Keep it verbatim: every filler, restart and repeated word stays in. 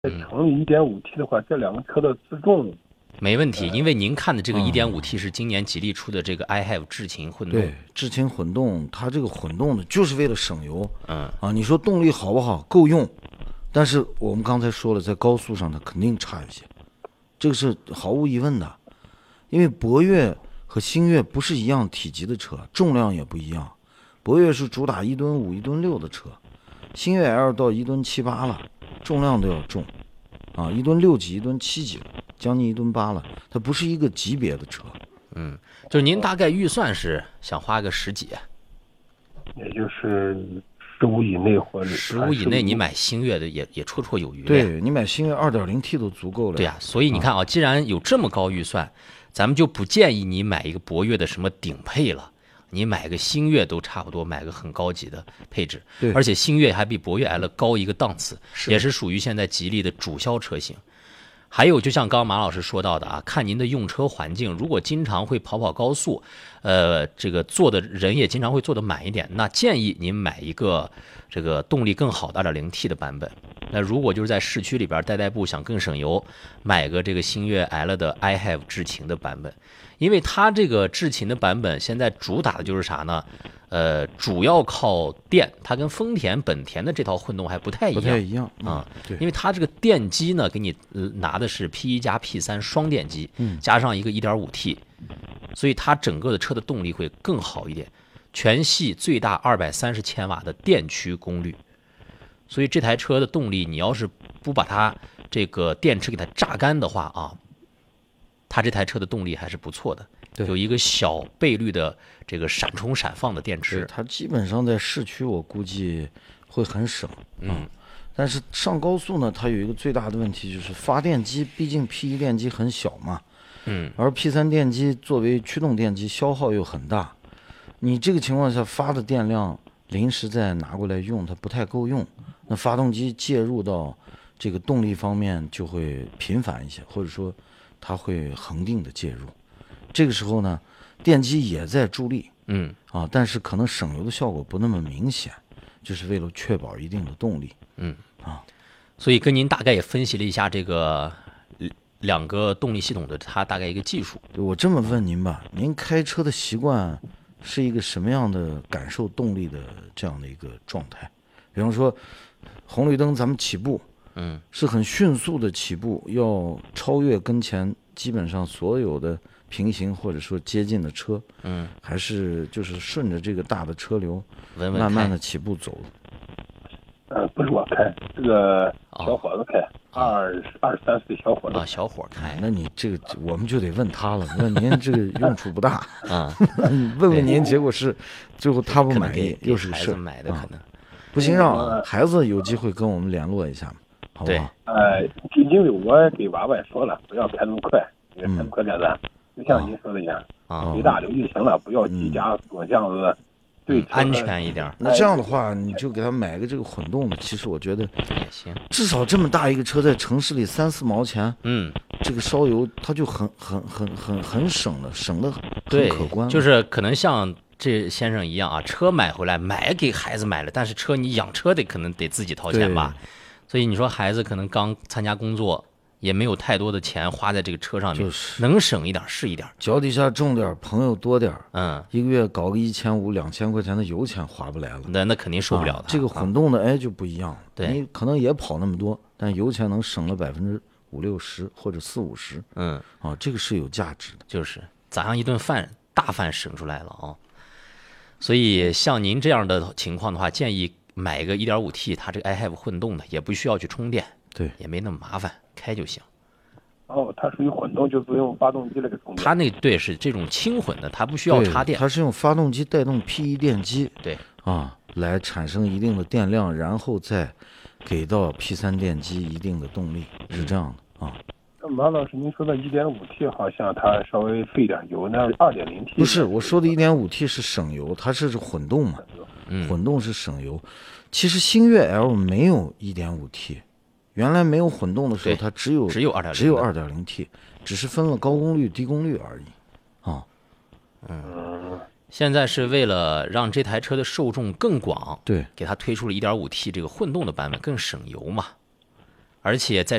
乘以 一点五 T 的话，这两个车的自重没问题，因为您看的这个 一点五 T 是今年吉利出的这个 i have 智擎混动。 对，智擎混动，它这个混动的就是为了省油。 嗯啊，你说动力好不好？够用，但是我们刚才说了，在高速上它肯定差一些，这个是毫无疑问的。因为博越和星越不是一样体积的车，重量也不一样。博越是主打一吨五、一吨六的车，星越 L 到一吨七八了，重量都要重，啊，一吨六几、一吨七几了。将近一吨八了，它不是一个级别的车。 嗯，就是您大概预算是想花个十几， 也就是十五以内或者十五以内，你买星越的也也绰绰有余。 对，你买星越 二点零 T 都足够了。 对呀、啊，所以你看啊，既然有这么高预算，咱们就不建议你买一个博越的什么顶配了。你买个星越都差不多，买个很高级的配置， 对， 而且星越还比博越 L 高一个档次，也是属于现在吉利的主销车型。还有，就像刚刚马老师说到的啊，看您的用车环境，如果经常会跑跑高速，呃，这个坐的人也经常会坐得满一点，那建议您买一个这个动力更好的 二点零 T 的版本。那如果就是在市区里边代代步，想更省油，买个这个星越 L 的 i have 智擎的版本，因为它这个智擎的版本现在主打的就是啥呢？呃，主要靠电，它跟丰田、本田的这套混动还不太一样， 不太一样啊、 嗯。 对， 因为它这个电机呢，给你、呃、拿的是 P 一 加 P 三 双电机， 嗯， 加上一个 一点五 T， 所以它整个的车的动力会更好一点，全系最大二百三十千瓦的电驱功率。所以这台车的动力，你要是不把它这个电池给它榨干的话啊，它这台车的动力还是不错的。有一个小倍率的这个闪充闪放的电池， 它基本上在市区我估计会很省， 嗯， 但是上高速呢，它有一个最大的问题就是发电机，毕竟 P 一 电机很小嘛， 嗯， 而 P 三 电机作为驱动电机消耗又很大，你这个情况下发的电量临时再拿过来用，它不太够用，那发动机介入到这个动力方面就会频繁一些，或者说它会恒定的介入。这个时候呢，电机也在助力， 嗯啊，但是可能省油的效果不那么明显，就是为了确保一定的动力， 嗯啊， 所以跟您大概也分析了一下这个两个动力系统的它大概一个技术。 我这么问您吧，您开车的习惯是一个什么样的感受动力的这样的一个状态？比方说红绿灯咱们起步， 嗯， 是很迅速的起步，要超越跟前基本上所有的平行或者说接近的车， 嗯， 还是就是顺着这个大的车流稳稳慢慢的起步走。 呃，不是我开，这个小伙子开，二二十三岁小伙子啊，小伙开。 那你这个我们就得问他了，问您这个用处不大啊， 问问您，结果是最后他不满意，又是孩子买的可能、 啊、不行，让孩子有机会跟我们联络一下嘛，好不好？ 呃，因为我给娃娃说了，不要开那么快，因为开那么快点子。就像您说的一样， 啊， 随大流就行了，不要急加速，这样子对安全一点。 那这样的话，你就给他买个这个混动的，其实我觉得也行。 至少这么大一个车，在城市里三四毛钱， 嗯， 这个烧油它就很很很很很省了，省的很可观。 就是可能像这先生一样啊，车买回来买给孩子买了，但是车你养车得可能得自己掏钱吧，所以你说孩子可能刚参加工作。也没有太多的钱花在这个车上面， 就是能省一点是一点。 脚底下重点，朋友多点， 嗯， 一个月搞个一千五、两千块钱的油钱花不来了， 那那肯定受不了的、 啊。这个混动的哎就不一样， 对， 你可能也跑那么多，但油钱能省了百分之五六十或者四五十， 嗯， 啊，这个是有价值的， 就是早上一顿饭大饭省出来了啊。所以像您这样的情况的话，建议买一个 一点五 T， 它这个 i have 混动的，也不需要去充电。 对， 也没那么麻烦，开就行。 哦，它属于混动，就不用发动机那个充电。 它那对是这种轻混的，它不需要插电。 它是用发动机带动 P 一 电机， 对啊，来产生一定的电量，然后再给到 P 三 电机一定的动力，是这样的啊。 那马老师，您说的 一点五 T 好像它稍微费点油，那 二点零 T 不是，我说的 一点五 T 是省油，它是混动嘛， 嗯， 混动是省油。其实星越 L 没有 一点五 T。原来没有混动的时候，它只有只有二点零， 只有 二点零 T， 只是分了高功率、低功率而已，啊， 嗯，现在是为了让这台车的受众更广， 对， 给它推出了 一点五 T 这个混动的版本，更省油嘛。 而且在